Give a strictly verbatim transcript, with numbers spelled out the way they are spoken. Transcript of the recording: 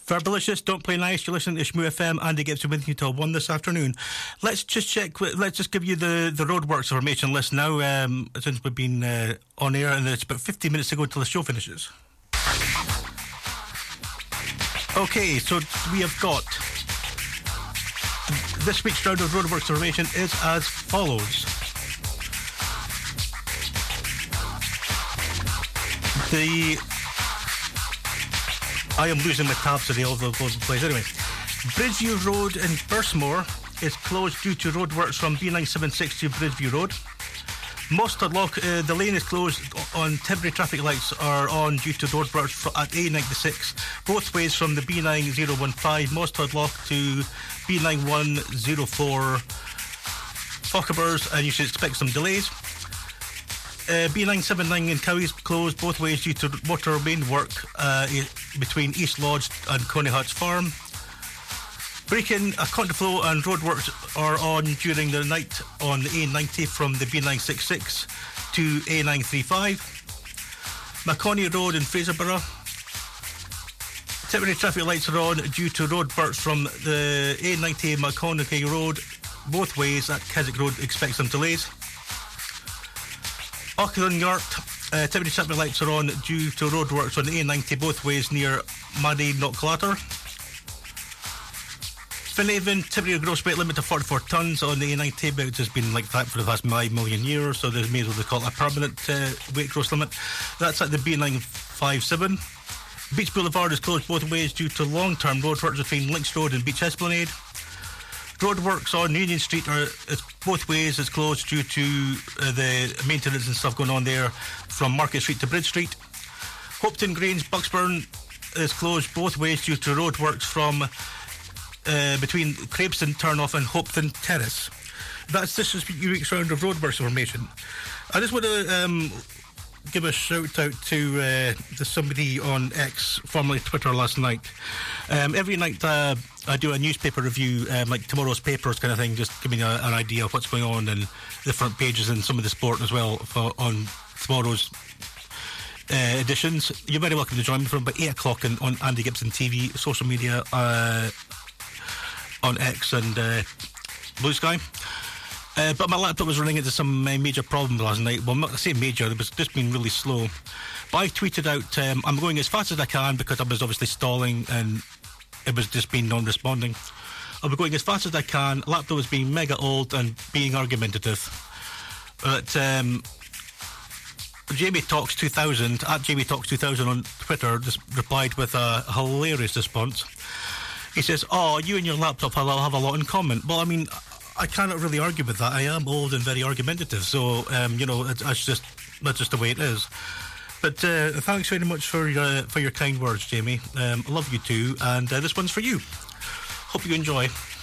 Verbalicious, don't play nice. You're listening to Shmoo F M. Andy Gibson with you till one this afternoon. Let's just check. Let's just give you the, the roadworks information list now, um, since we've been uh, on air, and it's about fifteen minutes to go until the show finishes. Okay, so we have got this week's round of roadworks information is as follows. The I am losing my tabs today all over the place. Anyway, Bridgeview Road in Bursmore is closed due to roadworks from B nine seven six to Bridgeview Road. Mostard Lock, uh, the lane is closed on temporary traffic lights are on due to roadworks at A ninety-six, both ways from the B nine oh one five Mostard Lock to B nine one oh four Fochabers, and you should expect some delays. Uh, B nine seventy-nine in Cowie is closed both ways due to water main work uh, between East Lodge and Coney Huts Farm. Brechin, a Contaflow and roadworks are on during the night on the A ninety from the B nine sixty-six to A nine thirty-five. Macaulay Road in Fraserburgh. Temporary traffic lights are on due to roadworks from the A ninety Macaulay Road both ways at Keswick Road. Expect some delays. Auckland Yard, uh, temporary traffic lights are on due to roadworks on the A ninety both ways near Maddie Knockclatter. Finhaven, temporary gross weight limit of forty-four tonnes on the A ninety, but it's been like that for the last five million years, so they may as well call it a permanent uh, weight gross limit. That's at the B nine fifty-seven. Beach Boulevard is closed both ways due to long-term roadworks between Links Road and Beach Esplanade. Roadworks on Union Street are it's both ways is closed due to uh, the maintenance and stuff going on there from Market Street to Bridge Street. Hopetoun Grange, Bucksburn is closed both ways due to roadworks from uh, between Crabeston Turnoff and Hopetoun Terrace. That's this week's round of roadworks information. I just want to um, give a shout out to, uh, to somebody on X, formerly Twitter, last night. Um, every night uh, I do a newspaper review, um, like tomorrow's papers kind of thing, just giving a, an idea of what's going on and the front pages and some of the sport as well for, on tomorrow's uh, editions. You're very welcome to join me from about eight o'clock in, on Andy Gibson T V, social media, uh, on X and uh, Blue Sky. Uh, but my laptop was running into some uh, major problems last night. Well, not to say major, it was just been really slow. But I've tweeted out, um, I'm going as fast as I can because I was obviously stalling and it was just being non-responding. I'll be going as fast as I can. Laptop was being mega old and being argumentative. But um, Jamie Talks two thousand, at Jamie Talks two thousand on Twitter, just replied with a hilarious response. He says, oh, you and your laptop have a lot in common. Well, I mean, I cannot really argue with that. I am old and very argumentative, so um, you know it's, it's just that's just the way it is. But uh, thanks very much for your for your kind words, Jamie. Um, I love you too, and uh, this one's for you. Hope you enjoy.